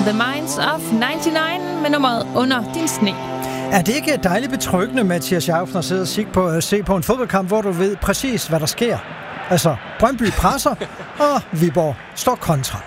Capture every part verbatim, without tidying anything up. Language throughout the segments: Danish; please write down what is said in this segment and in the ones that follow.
The Minds of nioghalvfems med nummeret Under din sne. Er det ikke dejligt betryggende, Mathias Jacobsen, at sidde og se på, se på en fodboldkamp, hvor du ved præcis, hvad der sker? Altså, Brøndby presser, og Viborg står kontra.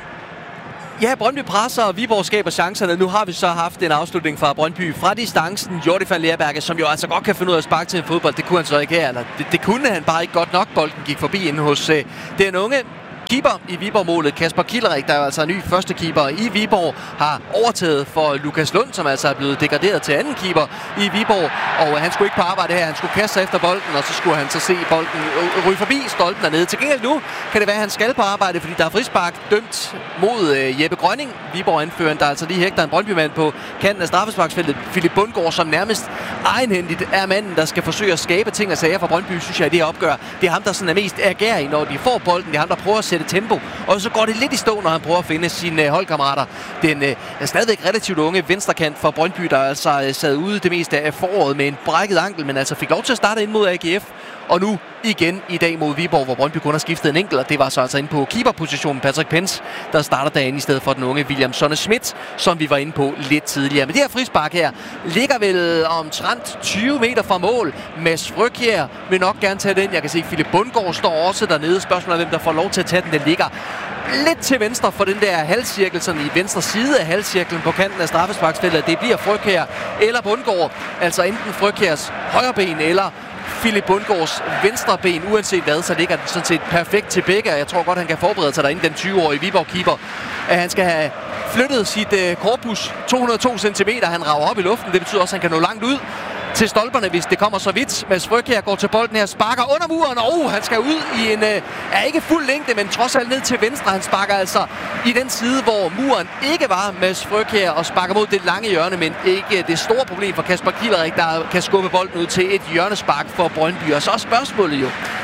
Ja, Brøndby presser, og Viborg skaber chancerne. Nu har vi så haft en afslutning fra Brøndby fra distancen. Jordi van Leerberge, som jo altså godt kan finde ud af at sparke til en fodbold. Det kunne han så ikke her. Eller det, det kunne han bare ikke godt nok. Bolden gik forbi inde hos øh, den unge keeper i Viborg-målet, Kasper Kielerick, der er altså en ny første keeper i Viborg, har overtaget for Lukas Lund, som altså er blevet degraderet til anden keeper i Viborg, og han skulle ikke på arbejde her, han skulle kaste sig efter bolden, og så skulle han så se bolden ryge forbi stolpen dernede. Til gengæld nu kan det være, at han skal på arbejde, fordi der er frispark dømt mod øh, Jeppe Grønning, Viborg-anføreren, der altså lige hægter en Brøndby-mand på kanten af straffesparksfeltet. Philip Bundgaard, som nærmest egenhændigt er manden, der skal forsøge at skabe ting og sager for Brøndby, synes jeg, i det her opgør. Det er ham, der sådan er mest agerig, når de får bolden. Det er ham, der prøver at sætte tempo, og så går det lidt i stå, når han prøver at finde sine øh, holdkammerater. Den øh, er stadigvæk relativt unge venstrekant for Brøndby, der altså øh, sad ude det meste af foråret med en brækket ankel, men altså fik lov til at starte ind mod A G F. Og nu igen i dag mod Viborg, hvor Brøndby kun har skiftet en enkelt, og det var så altså inde på keeperpositionen Patrick Pence, der starter dagen i stedet for den unge William Sonne Schmidt, som vi var inde på lidt tidligere. Men det her frispark her ligger vel omtrent tyve meter fra mål. Mads Frøkjær vil nok gerne tage den. Jeg kan se, at Philip Bundgaard står også dernede. Spørgsmålet er, hvem der får lov til at tage den. Den ligger lidt til venstre for den der halvcirkel, sådan i venstre side af halvcirklen på kanten af straffesparksfeltet. Det bliver Frøkjær eller Bundgaard, altså enten Frøkjærs højre ben eller Philip Bundgaards venstre ben. Uanset hvad, så ligger den sådan set perfekt til begge. Jeg tror godt, han kan forberede sig derinde, den tyve-årige Viborg-keeper. At han skal have flyttet sit uh, korpus to hundrede og to centimeter. Han rager op i luften. Det betyder også, at han kan nå langt ud til stolperne, hvis det kommer så vidt. Mads Frøkjær går til bolden her, sparker under muren, og oh, han skal ud i en, uh, er ikke fuld længde, men trods alt ned til venstre. Han sparker altså i den side, hvor muren ikke var. Mads Frøkjær og sparker mod det lange hjørne, men ikke det store problem for Kasper Kielerick, der kan skubbe bolden ud til et hjørnespark for Brøndby. Og så er spørgsmålet jo,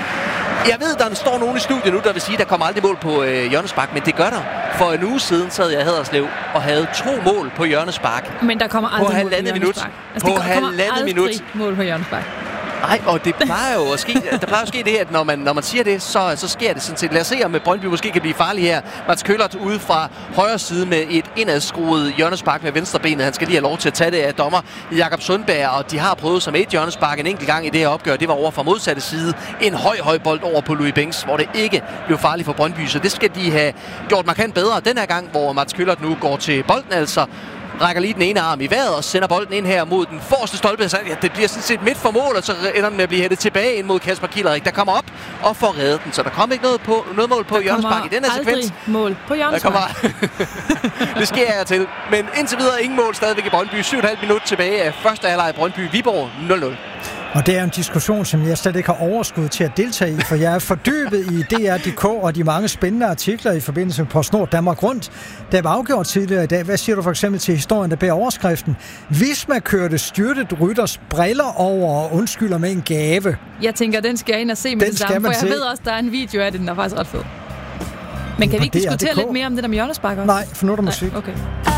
jeg ved, der står nogen i studiet nu, der vil sige, at der kommer aldrig mål på øh, hjørnespark, men det gør der. For en uge siden sad jeg i Haderslev og havde to mål på hjørnespark. Men der kommer aldrig på mål på hjørnespark. Altså, på halvandet minut. mål på hjørnespark. Nej, og det plejer jo at ske, der plejer at ske det her, at når man, når man siger det, så, så sker det sådan set. Lad os se, om Brøndby måske kan blive farlig her. Mats Køllert ude fra højre side med et indadskruet hjørnespark med venstre benet. Han skal lige have lov til at tage det af dommer Jakob Sundberg, og de har prøvet som et hjørnespark en enkelt gang i det her opgør. Det var over fra modsatte side. En høj, høj bold over på Louis Benks, hvor det ikke blev farligt for Brøndby. Så det skal de have gjort markant bedre den her gang, hvor Mats Køllert nu går til bolden, altså rækker lige den ene arm i vejret og sender bolden ind her mod den forreste stolpe. Så ja, det bliver sådan set midt for mål, og så ender den med at blive hættet tilbage ind mod Kasper Kielerick, der kommer op og får reddet den. Så der kommer ikke noget, på, noget mål på hjørnespark i den her sekvens. Mål på hjørnespark. Kommer... det sker jeg til. Men indtil videre ingen mål stadigvæk i Brøndby. syv komma fem minut tilbage af første halvleg i Brøndby. Viborg nul nul. Og det er en diskussion, som jeg slet ikke har overskud til at deltage i, for jeg er fordybet i D R punktum D K og de mange spændende artikler i forbindelse med PostNord Danmark Rundt. Der var afgjort tidligere i dag. Hvad siger du for eksempel til historien, der bærer overskriften? Visma kørte styrtet rytters briller over og undskylder med en gave. Jeg tænker, den skal jeg ind og se med den det samme, for jeg se. ved også, der er en video af det, den er faktisk ret fed. Men kan vi ikke diskutere lidt mere om det der med hjørnespark også? Nej, for nu er der musik. Nej, okay.